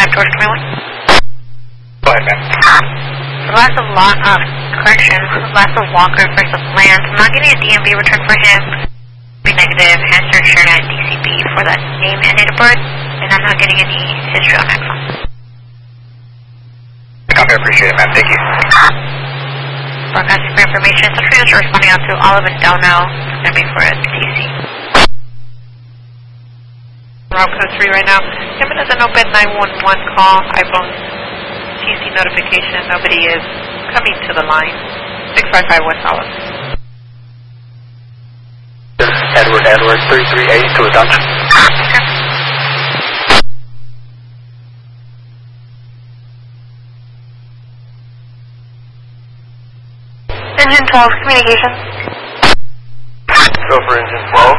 back towards Camille. Go ahead, ma'am. Lots of Walker versus Lance. I'm not getting a DMV return for him. Be negative. Answer shared at DCB for that name and date of birth. And I'm not getting any history on Axon. Copy, I appreciate it, ma'am. Thank you. Broadcasting for information. So transfer responding out to Olive and Delno. It's going to be for a TC. Route code 3 right now. Coming as an open 911 call. iPhone TC notification. Nobody is coming to the line. 655 West Olive. Edward 338 to adoption. Okay. Engine 12, communication. Go for engine 12.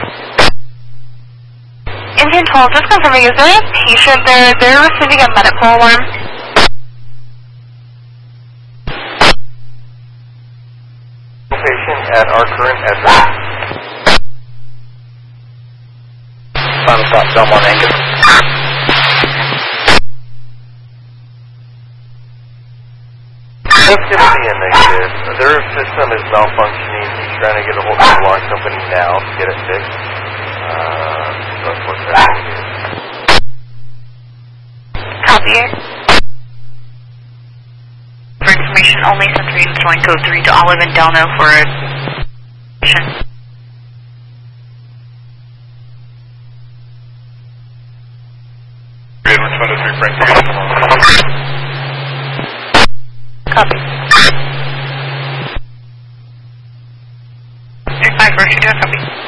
Engine 12, just confirming, is there a patient there? They're receiving a medical alarm. Patient at our current address. Final stop, Belmont Angus. That's going to be a negative. Their system is malfunctioning. He's trying to get a hold of the launch company now to get it fixed. That's what that is. Copy it. For information only, since we're throwing code 3 to Olive and Delno for a mission. Edward 23, Frank. Copy. 35 Virtue, copy.